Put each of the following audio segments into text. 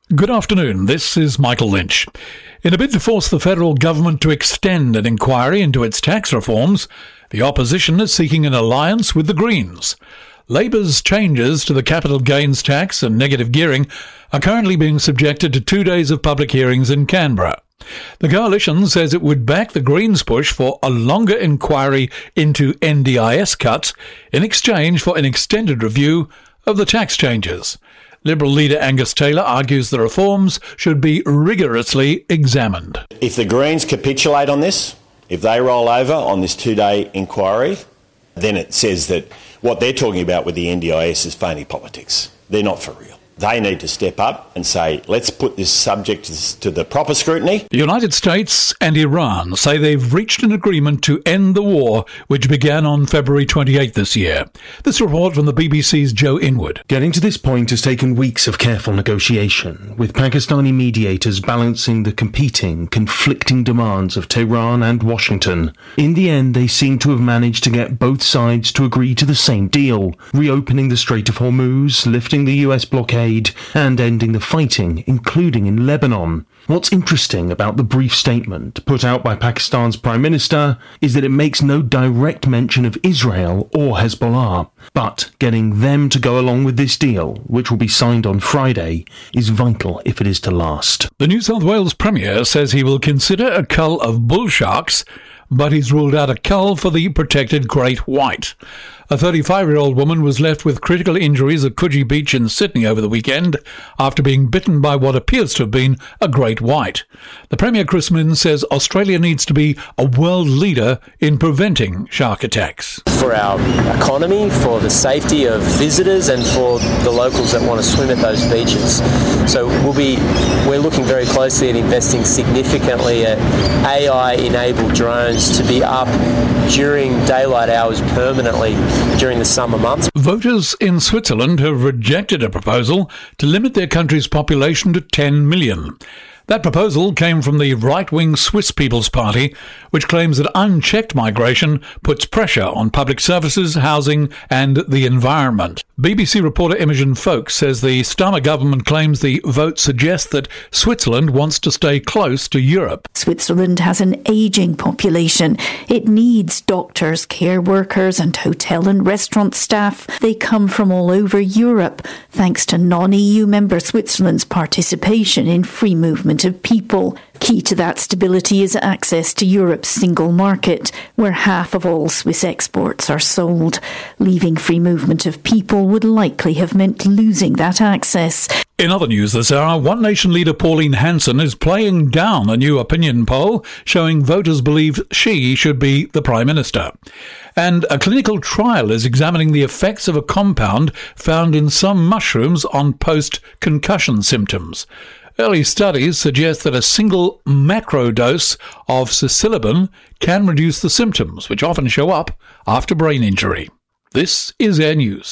Good afternoon, this is Michael Lynch. In a bid to force the federal government to extend an inquiry into its tax reforms, the opposition is seeking an alliance with the Greens. Labour's changes to the capital gains tax and negative gearing are currently being subjected to 2 days of public hearings in Canberra. The coalition says it would back the Greens' push for a longer inquiry into NDIS cuts in exchange for an extended review of the tax changes. Liberal leader Angus Taylor argues the reforms should be rigorously examined. If the Greens capitulate on this, if they roll over on this 2-day inquiry, then it says that what they're talking about with the NDIS is phony politics. They're not for real. They need to step up and say, let's put this subject to the proper scrutiny. The United States and Iran say they've reached an agreement to end the war, which began on February 28 this year. This report from the BBC's Joe Inwood. Getting to this point has taken weeks of careful negotiation, with Pakistani mediators balancing the conflicting demands of Tehran and Washington. In the end, they seem to have managed to get both sides to agree to the same deal, reopening the Strait of Hormuz, lifting the US blockade, and ending the fighting, including in Lebanon. What's interesting about the brief statement put out by Pakistan's Prime Minister is that it makes no direct mention of Israel or Hezbollah, but getting them to go along with this deal, which will be signed on Friday, is vital if it is to last. The New South Wales Premier says he will consider a cull of bull sharks, but he's ruled out a cull for the protected great white. A 35-year-old woman was left with critical injuries at Coogee Beach in Sydney over the weekend after being bitten by what appears to have been a great white. The Premier, Chris Minns, says Australia needs to be a world leader in preventing shark attacks. For our economy, for the safety of visitors and for the locals that want to swim at those beaches. So we're looking very closely at investing significantly at AI-enabled drones to be up during daylight hours permanently during the summer months. Voters in Switzerland have rejected a proposal to limit their country's population to 10 million. That proposal came from the right-wing Swiss People's Party, which claims that unchecked migration puts pressure on public services, housing and the environment. BBC reporter Imogen Folk says the Starmer government claims the vote suggests that Switzerland wants to stay close to Europe. Switzerland has an ageing population. It needs doctors, care workers and hotel and restaurant staff. They come from all over Europe, thanks to non-EU member Switzerland's participation in free movement of people. Key to that stability is access to Europe's single market, where half of all Swiss exports are sold. Leaving free movement of people would likely have meant losing that access. In other news this hour, One Nation leader Pauline Hanson is playing down a new opinion poll showing voters believe she should be the Prime Minister. And a clinical trial is examining the effects of a compound found in some mushrooms on post-concussion symptoms. Early studies suggest that a single macro dose of psilocybin can reduce the symptoms, which often show up after brain injury. This is Air News.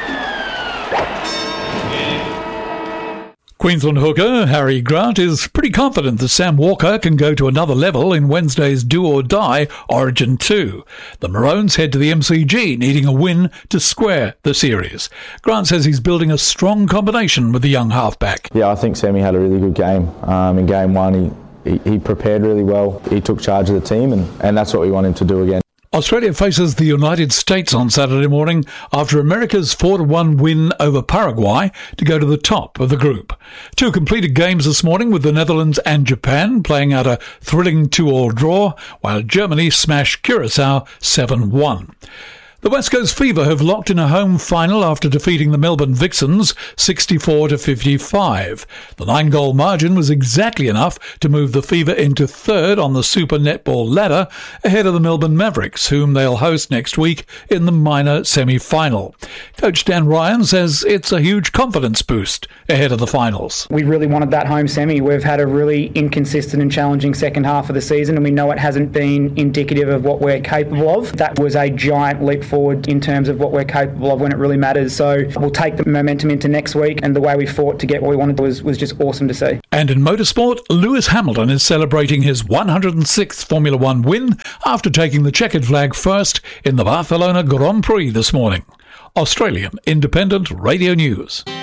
Queensland hooker Harry Grant is pretty confident that Sam Walker can go to another level in Wednesday's do-or-die Origin 2. The Maroons head to the MCG, needing a win to square the series. Grant says he's building a strong combination with the young halfback. Yeah, I think Sammy had a really good game. In game one, he prepared really well. He took charge of the team, and that's what we want him to do again. Australia faces the United States on Saturday morning after America's 4-1 win over Paraguay to go to the top of the group. Two completed games this morning with the Netherlands and Japan playing out a thrilling 2-2 draw, while Germany smashed Curacao 7-1. The West Coast Fever have locked in a home final after defeating the Melbourne Vixens 64-55. The 9-goal margin was exactly enough to move the Fever into third on the Super Netball ladder, ahead of the Melbourne Mavericks, whom they'll host next week in the minor semi-final. Coach Dan Ryan says it's a huge confidence boost ahead of the finals. We really wanted that home semi. We've had a really inconsistent and challenging second half of the season, and we know it hasn't been indicative of what we're capable of. That was a giant leap forward in terms of what we're capable of when it really matters. So we'll take the momentum into next week, and the way we fought to get what we wanted was just awesome to see. And in motorsport, Lewis Hamilton is celebrating his 106th Formula One win after taking the checkered flag first in the Barcelona Grand Prix this morning. Australian Independent Radio News.